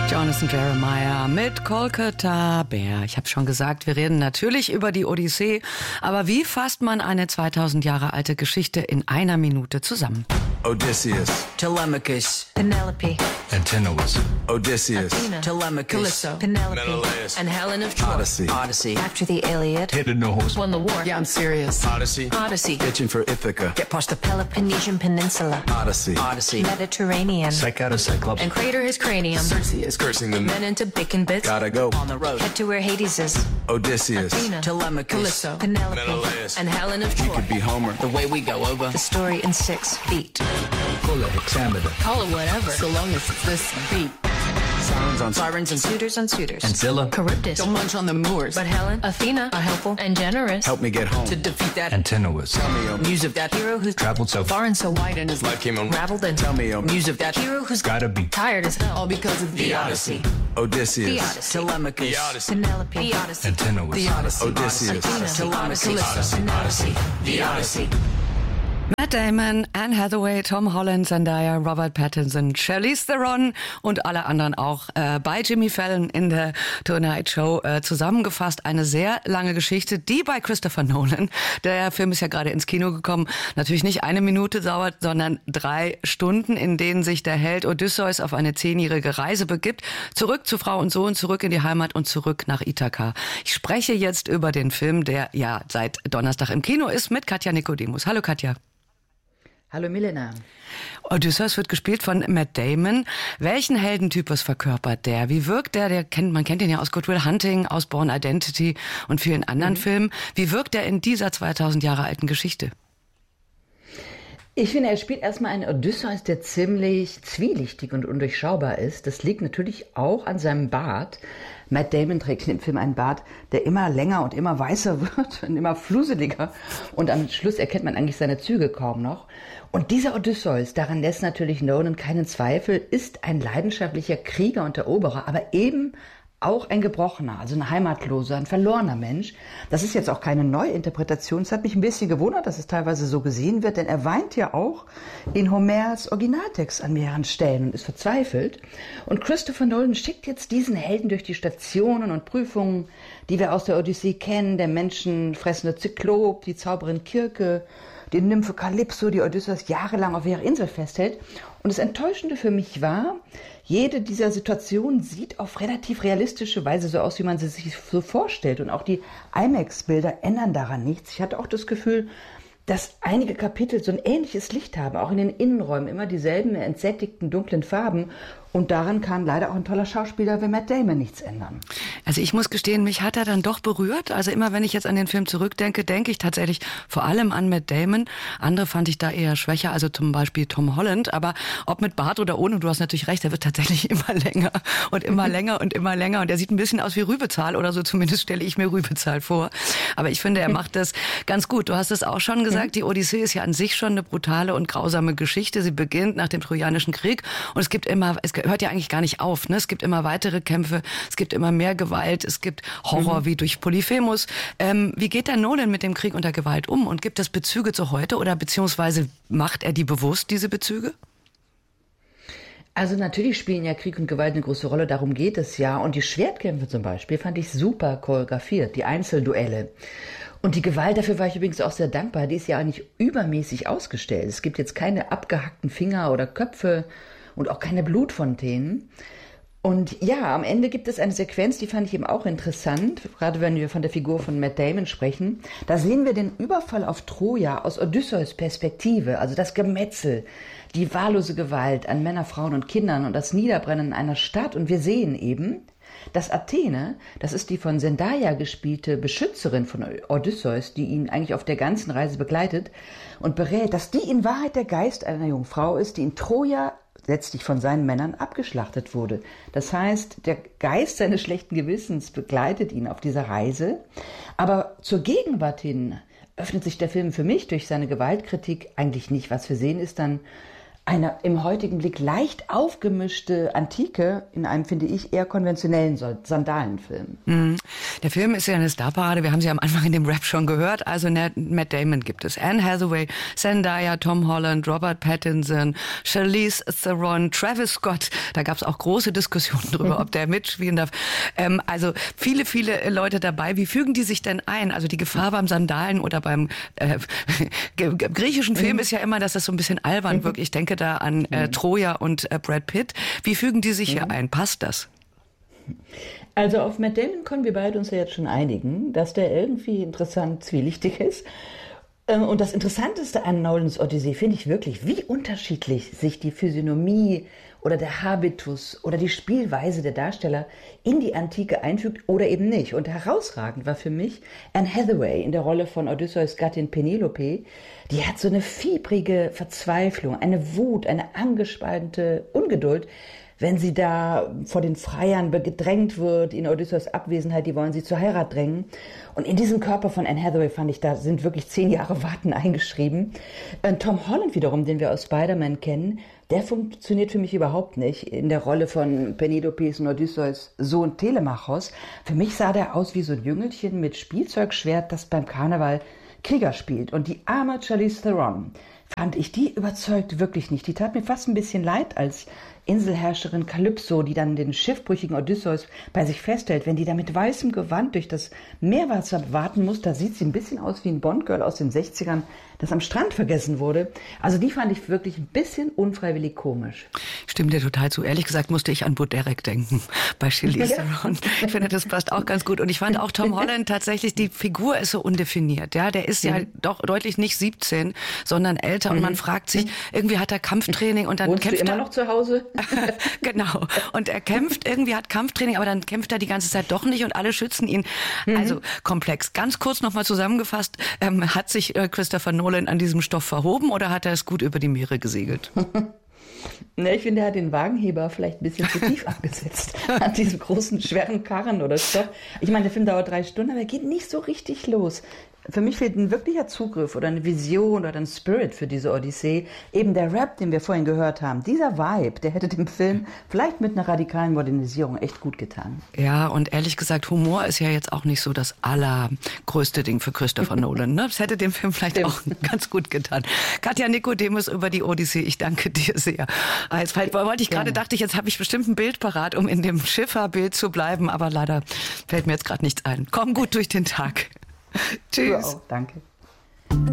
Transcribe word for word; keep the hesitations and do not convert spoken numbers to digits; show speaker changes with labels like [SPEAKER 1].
[SPEAKER 1] Jonathan Jeremiah mit Kolkata Bear. Ich habe schon gesagt, wir reden natürlich über die Odyssee, aber wie fasst man eine zweitausend Jahre alte Geschichte in einer Minute zusammen?
[SPEAKER 2] Odysseus,
[SPEAKER 3] Telemachus,
[SPEAKER 4] Penelope,
[SPEAKER 2] Antinous, Odysseus,
[SPEAKER 4] Athena,
[SPEAKER 3] Telemachus,
[SPEAKER 4] Calypso,
[SPEAKER 3] Penelope,
[SPEAKER 2] Menelaus,
[SPEAKER 3] and Helen of Troy.
[SPEAKER 2] Odyssey,
[SPEAKER 3] Odyssey.
[SPEAKER 4] after the Iliad,
[SPEAKER 2] Hydnos,
[SPEAKER 4] won the war,
[SPEAKER 3] Yeah, I'm serious.
[SPEAKER 2] Odyssey,
[SPEAKER 3] Odyssey.
[SPEAKER 2] Itching for Ithaca,
[SPEAKER 3] Get past the
[SPEAKER 4] Peloponnesian Peninsula,
[SPEAKER 2] Odyssey,
[SPEAKER 3] Odyssey.
[SPEAKER 4] Mediterranean,
[SPEAKER 2] Psych out of Cyclops,
[SPEAKER 3] And crater his cranium.
[SPEAKER 2] Circe is cursing them,
[SPEAKER 3] Men into bacon bits.
[SPEAKER 2] gotta go,
[SPEAKER 3] On the road.
[SPEAKER 4] head to where Hades is,
[SPEAKER 2] Odysseus,
[SPEAKER 4] Athena,
[SPEAKER 3] Telemachus. Calypso.
[SPEAKER 4] Penelope,
[SPEAKER 2] Menelaus,
[SPEAKER 3] And Helen of
[SPEAKER 2] he
[SPEAKER 3] Troy.
[SPEAKER 2] could be Homer,
[SPEAKER 3] The way we go over.
[SPEAKER 4] the story in six feet.
[SPEAKER 2] Full of hexameter,
[SPEAKER 3] Call it whatever. So long as it's this beat.
[SPEAKER 2] Sirens on
[SPEAKER 3] Sirens and
[SPEAKER 4] Suitors on suitors,
[SPEAKER 2] Zilla,
[SPEAKER 4] Charybdis,
[SPEAKER 3] Don't munch on the moors.
[SPEAKER 4] but Helen, Athena,
[SPEAKER 3] are helpful
[SPEAKER 4] and generous,
[SPEAKER 2] help me get home,
[SPEAKER 3] to defeat that
[SPEAKER 2] Antinous, tell me, oh,
[SPEAKER 3] muse of that hero who's
[SPEAKER 2] traveled so far,
[SPEAKER 3] far and so wide and is
[SPEAKER 2] like him,
[SPEAKER 3] raveled and
[SPEAKER 2] tell me, oh,
[SPEAKER 3] muse of that hero who's
[SPEAKER 2] gotta be
[SPEAKER 3] tired as hell. All because of the Odyssey.
[SPEAKER 2] Odysseus,
[SPEAKER 3] The Odyssey. Telemachus.
[SPEAKER 2] The Odyssey,
[SPEAKER 4] Penelope,
[SPEAKER 3] The Odyssey.
[SPEAKER 2] Antinous,
[SPEAKER 3] The Odyssey.
[SPEAKER 2] Odysseus,
[SPEAKER 3] Athena. Telemachus.
[SPEAKER 2] Odyssey,
[SPEAKER 3] Odyssey. The Odyssey.
[SPEAKER 1] Matt Damon, Anne Hathaway, Tom Holland, Zendaya, Robert Pattinson, Charlize Theron und alle anderen auch äh, bei Jimmy Fallon in der Tonight Show äh, zusammengefasst. Eine sehr lange Geschichte, die bei Christopher Nolan, der Film ist ja gerade ins Kino gekommen, natürlich nicht eine Minute dauert, sondern drei Stunden, in denen sich der Held Odysseus auf eine zehnjährige Reise begibt, zurück zu Frau und Sohn, zurück in die Heimat und zurück nach Ithaka. Ich spreche jetzt über den Film, der ja seit Donnerstag im Kino ist, mit Katja Nikodemus. Hallo Katja.
[SPEAKER 5] Hallo Milena.
[SPEAKER 1] Odysseus wird gespielt von Matt Damon. Welchen Heldentypus verkörpert der? Wie wirkt der? Der kennt, man kennt ihn ja aus Good Will Hunting, aus Bourne Identity und vielen anderen mhm. Filmen. Wie wirkt er in dieser zweitausend Jahre alten Geschichte?
[SPEAKER 5] Ich finde, er spielt erstmal einen Odysseus, der ziemlich zwielichtig und undurchschaubar ist. Das liegt natürlich auch an seinem Bart. Matt Damon trägt in dem Film einen Bart, der immer länger und immer weißer wird und immer fluseliger. Und am Schluss erkennt man eigentlich seine Züge kaum noch. Und dieser Odysseus, daran lässt natürlich Nolan keinen Zweifel, ist ein leidenschaftlicher Krieger und Eroberer, aber eben auch ein Gebrochener, also ein Heimatloser, ein verlorener Mensch. Das ist jetzt auch keine Neuinterpretation. Es hat mich ein bisschen gewundert, dass es teilweise so gesehen wird, denn er weint ja auch in Homers Originaltext an mehreren Stellen und ist verzweifelt. Und Christopher Nolan schickt jetzt diesen Helden durch die Stationen und Prüfungen, die wir aus der Odyssee kennen, der menschenfressende Zyklop, die Zauberin Kirke, die Nymphe Calypso, die Odysseus jahrelang auf ihrer Insel festhält. Und das Enttäuschende für mich war, jede dieser Situationen sieht auf relativ realistische Weise so aus, wie man sie sich so vorstellt. Und auch die IMAX-Bilder ändern daran nichts. Ich hatte auch das Gefühl, dass einige Kapitel so ein ähnliches Licht haben, auch in den Innenräumen, immer dieselben entsättigten dunklen Farben. Und daran kann leider auch ein toller Schauspieler wie Matt Damon nichts ändern.
[SPEAKER 1] Also ich muss gestehen, mich hat er dann doch berührt. Also immer wenn ich jetzt an den Film zurückdenke, denke ich tatsächlich vor allem an Matt Damon. Andere fand ich da eher schwächer, also zum Beispiel Tom Holland. Aber ob mit Bart oder ohne, du hast natürlich recht, er wird tatsächlich immer länger und immer länger und immer länger. Und er sieht ein bisschen aus wie Rübezahl oder so, zumindest stelle ich mir Rübezahl vor. Aber ich finde, er macht das ganz gut. Du hast es auch schon gesagt, die Odyssee ist ja an sich schon eine brutale und grausame Geschichte. Sie beginnt nach dem Trojanischen Krieg und es gibt immer, es hört ja eigentlich gar nicht auf. Ne? Es gibt immer weitere Kämpfe, es gibt immer mehr Gewalt, es gibt Horror mhm. wie durch Polyphemus. Ähm, wie geht der Nolan mit dem Krieg und der Gewalt um? Und gibt es Bezüge zu heute oder beziehungsweise macht er die bewusst, diese Bezüge?
[SPEAKER 5] Also natürlich spielen ja Krieg und Gewalt eine große Rolle, darum geht es ja. Und die Schwertkämpfe zum Beispiel fand ich super choreografiert, die Einzelduelle. Und die Gewalt, dafür war ich übrigens auch sehr dankbar, die ist ja auch nicht übermäßig ausgestellt. Es gibt jetzt keine abgehackten Finger oder Köpfe und auch keine Blutfontänen. Und ja, am Ende gibt es eine Sequenz, die fand ich eben auch interessant, gerade wenn wir von der Figur von Matt Damon sprechen. Da sehen wir den Überfall auf Troja aus Odysseus Perspektive, also das Gemetzel, die wahllose Gewalt an Männern, Frauen und Kindern und das Niederbrennen einer Stadt. Und wir sehen eben, dass Athene, das ist die von Zendaya gespielte Beschützerin von Odysseus, die ihn eigentlich auf der ganzen Reise begleitet und berät, dass die in Wahrheit der Geist einer jungen Frau ist, die in Troja letztlich von seinen Männern abgeschlachtet wurde. Das heißt, der Geist seines schlechten Gewissens begleitet ihn auf dieser Reise. Aber zur Gegenwart hin öffnet sich der Film für mich durch seine Gewaltkritik eigentlich nicht. Was wir sehen, ist dann eine im heutigen Blick leicht aufgemischte Antike in einem, finde ich, eher konventionellen Sandalenfilm.
[SPEAKER 1] Mhm. Der Film ist ja eine Starparade, wir haben sie am Anfang in dem Rap schon gehört, also Matt Damon gibt es, Anne Hathaway, Zendaya, Tom Holland, Robert Pattinson, Charlize Theron, Travis Scott, da gab es auch große Diskussionen drüber, ob der mitspielen darf. Ähm, also viele, viele Leute dabei, wie fügen die sich denn ein? Also die Gefahr beim Sandalen oder beim äh, griechischen Film ist ja immer, dass das so ein bisschen albern wirkt. Ich denke da an äh, Troja und äh, Brad Pitt. Wie fügen die sich hier ein? Passt das?
[SPEAKER 5] Also auf Matt Damon können wir beide uns ja jetzt schon einigen, dass der irgendwie interessant zwielichtig ist. Und das Interessanteste an Nolans Odyssee finde ich wirklich, wie unterschiedlich sich die Physiognomie oder der Habitus oder die Spielweise der Darsteller in die Antike einfügt oder eben nicht. Und herausragend war für mich Anne Hathaway in der Rolle von Odysseus Gattin Penelope. Die hat so eine fiebrige Verzweiflung, eine Wut, eine angespannte Ungeduld, wenn sie da vor den Freiern gedrängt wird, in Odysseus Abwesenheit, die wollen sie zur Heirat drängen. Und in diesem Körper von Anne Hathaway fand ich, da sind wirklich zehn Jahre Warten eingeschrieben. Und Tom Holland wiederum, den wir aus Spider-Man kennen, der funktioniert für mich überhaupt nicht in der Rolle von Penelopes und Odysseus Sohn Telemachos. Für mich sah der aus wie so ein Jüngelchen mit Spielzeugschwert, das beim Karneval Krieger spielt. Und die arme Charlize Theron, fand ich, die überzeugt wirklich nicht. Die tat mir fast ein bisschen leid als Inselherrscherin Kalypso, die dann den schiffbrüchigen Odysseus bei sich festhält. Wenn die da mit weißem Gewand durch das Meerwasser warten muss, da sieht sie ein bisschen aus wie ein Bond-Girl aus den sechzigern, das am Strand vergessen wurde. Also die fand ich wirklich ein bisschen unfreiwillig komisch.
[SPEAKER 1] Stimmt dir total zu. Ehrlich gesagt musste ich an Bo Derek denken bei Charlize Theron. Ich finde, das passt auch ganz gut. Und ich fand auch Tom Holland tatsächlich, die Figur ist so undefiniert. Ja, der ist ja mhm. doch deutlich nicht siebzehn, sondern älter. Und mhm. man fragt sich, irgendwie hat er Kampftraining und dann
[SPEAKER 5] Wohnst
[SPEAKER 1] kämpft
[SPEAKER 5] du immer
[SPEAKER 1] er
[SPEAKER 5] noch zu Hause?
[SPEAKER 1] Genau. Und er kämpft, irgendwie hat Kampftraining, aber dann kämpft er die ganze Zeit doch nicht und alle schützen ihn. Mhm. Also komplex. Ganz kurz nochmal zusammengefasst, ähm, hat sich äh, Christopher Nolan an diesem Stoff verhoben oder hat er es gut über die Meere gesegelt?
[SPEAKER 5] Ne, ich finde, er hat den Wagenheber vielleicht ein bisschen zu tief angesetzt an diesem großen, schweren Karren oder Stoff. Ich meine, der Film dauert drei Stunden, aber er geht nicht so richtig los. Für mich fehlt ein wirklicher Zugriff oder eine Vision oder ein Spirit für diese Odyssee. Eben der Rap, den wir vorhin gehört haben, dieser Vibe, der hätte dem Film vielleicht mit einer radikalen Modernisierung echt gut getan.
[SPEAKER 1] Ja, und ehrlich gesagt, Humor ist ja jetzt auch nicht so das allergrößte Ding für Christopher Nolan. Ne? Das hätte dem Film vielleicht Stimmt. auch ganz gut getan. Katja Nikodemus über die Odyssee, ich danke dir sehr. Jetzt wollte ich gerade, dachte ich, jetzt habe ich bestimmt ein Bild parat, um in dem Schifferbild zu bleiben, aber leider fällt mir jetzt gerade nichts ein. Komm gut durch den Tag. Tschüss.
[SPEAKER 5] Du auch, danke.